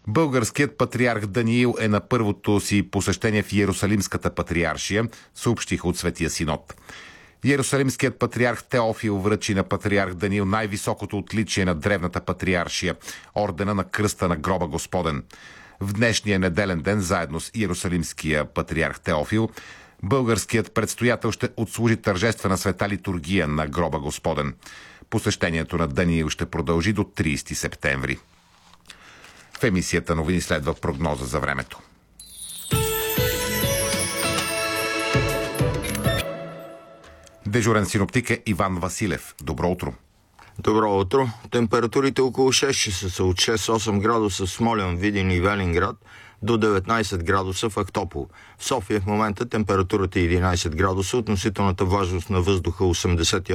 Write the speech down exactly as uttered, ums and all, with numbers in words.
Българският патриарх Даниил е на първото си посещение в Йерусалимската патриаршия, съобщиха от Светия Синод. Йерусалимският патриарх Теофил връчи на патриарх Даниил най-високото отличие на древната патриаршия – ордена на кръста на гроба Господен. В днешния неделен ден, заедно с Йерусалимския патриарх Теофил, българският предстоятел ще отслужи тържествена света литургия на гроба Господен. Посещението на Даниил ще продължи до тридесети септември. В емисията новини следва прогноза за времето. Дежурен синоптик е Иван Василев. Добро утро! Добро утро! Температурите около шест часа са от шест-осем градуса в Смолян, Видин и Велинград до деветнайсет градуса в Ахтопол. В София в момента температурата е единайсет градуса, относителната влажност на въздуха осемдесет и